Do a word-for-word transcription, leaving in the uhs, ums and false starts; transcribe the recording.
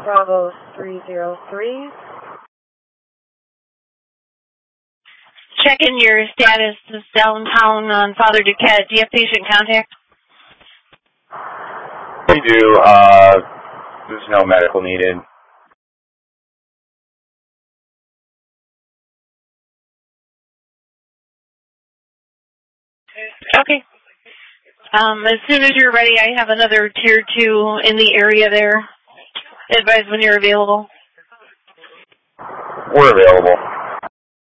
Bravo three zero three. Checking your status is downtown on Father Duquette. Do you have patient contact? We do. Uh, there's no medical needed. Okay. Um, as soon as you're ready, I have another tier two in the area there. Advise when you're available. We're available.